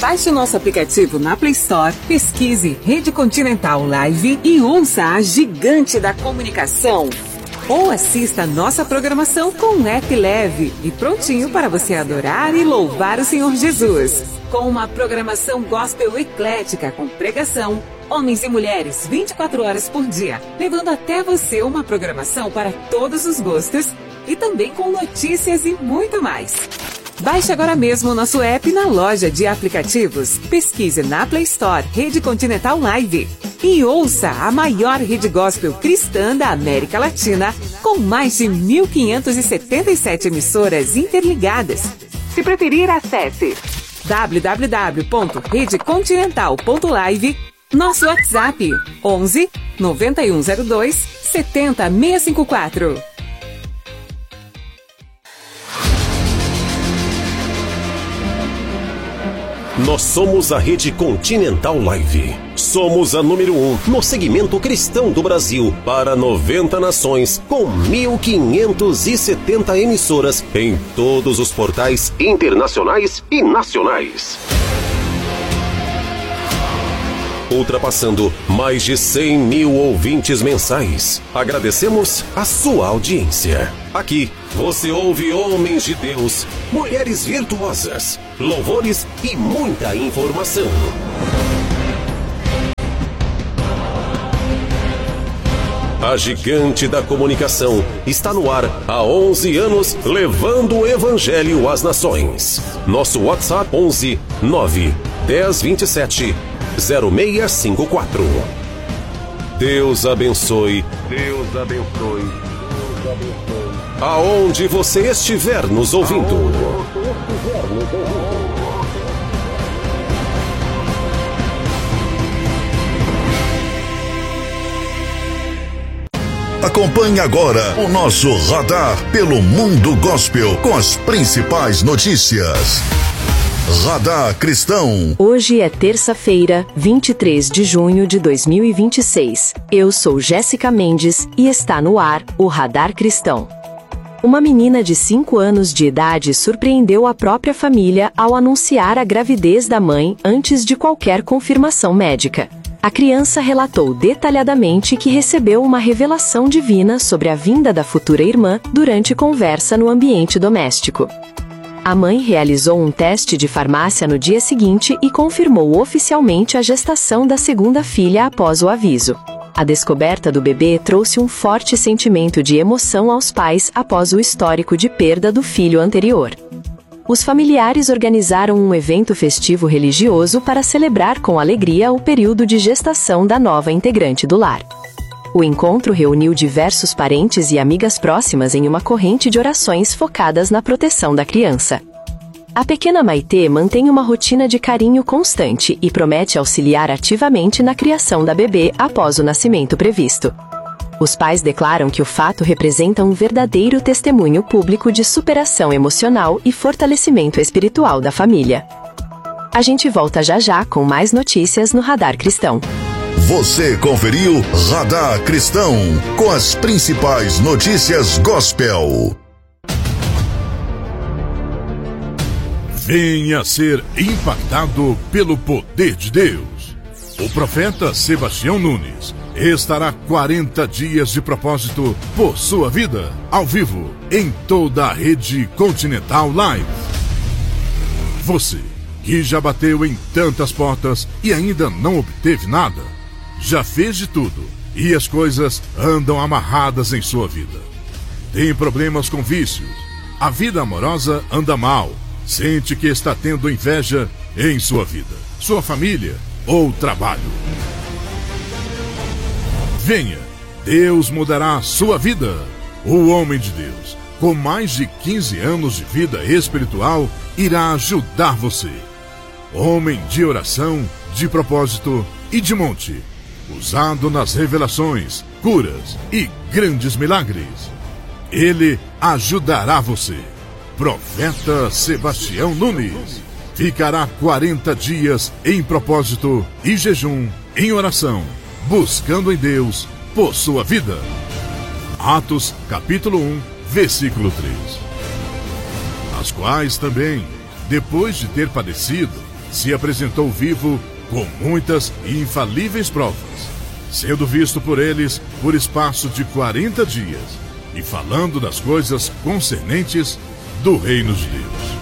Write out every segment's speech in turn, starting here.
Baixe o nosso aplicativo na Play Store, pesquise Rede Continental Live e ouça a gigante da comunicação. Ou assista a nossa programação com um app leve e prontinho para você adorar e louvar o Senhor Jesus. Com uma programação gospel eclética com pregação, homens e mulheres 24 horas por dia, levando até você uma programação para todos os gostos e também com notícias e muito mais. Baixe agora mesmo o nosso app na loja de aplicativos. Pesquise na Play Store Rede Continental Live e ouça a maior rede gospel cristã da América Latina, com mais de 1.577 emissoras interligadas. Se preferir, acesse www.redecontinental.live, nosso WhatsApp 11 9102 70654. Nós somos a Rede Continental Live. Somos a número 1 no segmento cristão do Brasil para 90 nações, com 1.570 emissoras em todos os portais internacionais e nacionais. Ultrapassando mais de 100 mil ouvintes mensais. Agradecemos a sua audiência. Aqui você ouve homens de Deus, mulheres virtuosas, louvores e muita informação. A gigante da comunicação está no ar há 11 anos, levando o evangelho às nações. Nosso WhatsApp 11 9 10 27 0654. Deus abençoe. Deus abençoe. Deus abençoe. Aonde você estiver nos ouvindo. Acompanhe agora o nosso radar pelo mundo gospel com as principais notícias. Radar Cristão. Hoje é terça-feira, 23 de junho de 2026. Eu sou Jéssica Mendes e está no ar o Radar Cristão. Uma menina de 5 anos de idade surpreendeu a própria família ao anunciar a gravidez da mãe antes de qualquer confirmação médica. A criança relatou detalhadamente que recebeu uma revelação divina sobre a vinda da futura irmã durante conversa no ambiente doméstico. A mãe realizou um teste de farmácia no dia seguinte e confirmou oficialmente a gestação da segunda filha após o aviso. A descoberta do bebê trouxe um forte sentimento de emoção aos pais após o histórico de perda do filho anterior. Os familiares organizaram um evento festivo religioso para celebrar com alegria o período de gestação da nova integrante do lar. O encontro reuniu diversos parentes e amigas próximas em uma corrente de orações focadas na proteção da criança. A pequena Maitê mantém uma rotina de carinho constante e promete auxiliar ativamente na criação da bebê após o nascimento previsto. Os pais declaram que o fato representa um verdadeiro testemunho público de superação emocional e fortalecimento espiritual da família. A gente volta já já com mais notícias no Radar Cristão. Você conferiu Radar Cristão com as principais notícias gospel. Venha ser impactado pelo poder de Deus. O profeta Sebastião Nunes estará 40 dias de propósito por sua vida, ao vivo, em toda a Rede Continental Live. Você, que já bateu em tantas portas e ainda não obteve nada, já fez de tudo e as coisas andam amarradas em sua vida. Tem problemas com vícios, a vida amorosa anda mal, sente que está tendo inveja em sua vida, sua família ou trabalho. Venha, Deus mudará a sua vida. O homem de Deus, com mais de 15 anos de vida espiritual, irá ajudar você. Homem de oração, de propósito e de monte, usado nas revelações, curas e grandes milagres. Ele ajudará você. Profeta Sebastião Nunes ficará 40 dias em propósito e jejum, em oração, buscando em Deus por sua vida. Atos, capítulo 1, versículo 3. As quais também, depois de ter padecido, se apresentou vivo com muitas e infalíveis provas, sendo visto por eles por espaço de 40 dias e falando das coisas concernentes do reino de Deus.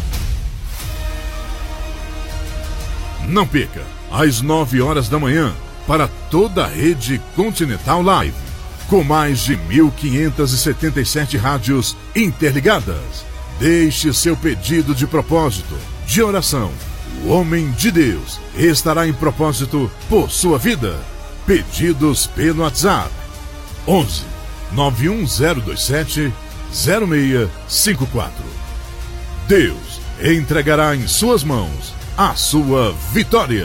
Não perca, às 9 horas da manhã, para toda a rede Continental Live, com mais de 1.577 rádios interligadas. Deixe seu pedido de propósito, de oração. O homem de Deus estará em propósito por sua vida. Pedidos pelo WhatsApp 11 91027 0654. Deus entregará em suas mãos a sua vitória.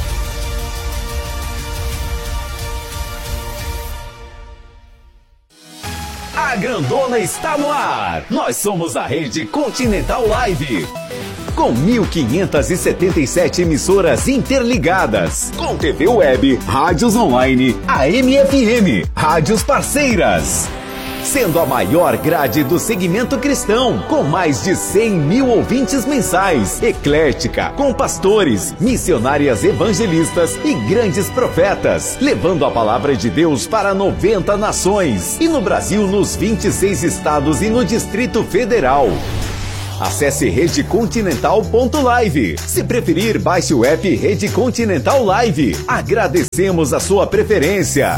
A Grandona está no ar. Nós somos a rede Continental Live, com 1.577 emissoras interligadas, com TV web, rádios online, AM e FM, rádios parceiras, sendo a maior grade do segmento cristão, com mais de 100 mil ouvintes mensais, eclética, com pastores, missionárias evangelistas e grandes profetas, levando a palavra de Deus para 90 nações, e no Brasil, nos 26 estados e no Distrito Federal. Acesse redecontinental.live. Se preferir, baixe o app Rede Continental Live. Agradecemos a sua preferência.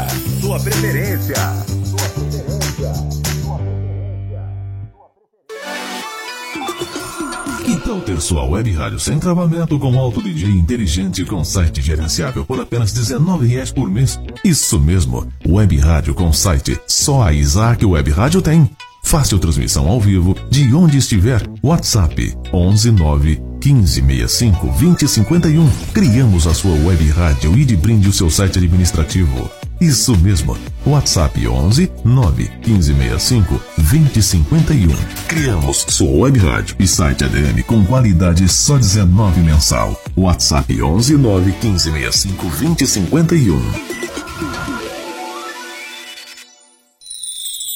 Que tal ter sua web rádio sem travamento, com alto DJ inteligente, com site gerenciável por apenas R$19 por mês? Isso mesmo, web rádio com site. Só a Isaac Web Rádio tem. Fácil transmissão ao vivo, de onde estiver. WhatsApp 11 9 15 65 20 51. Criamos a sua web rádio e de brinde o seu site administrativo. Isso mesmo, WhatsApp 11 9 15 65 20 51. Criamos sua web rádio e site ADM com qualidade só R$19 mensal. WhatsApp 11 9 15 65 20 51.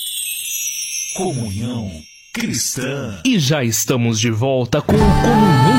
Comunhão Cristã. E já estamos de volta com o Comunhão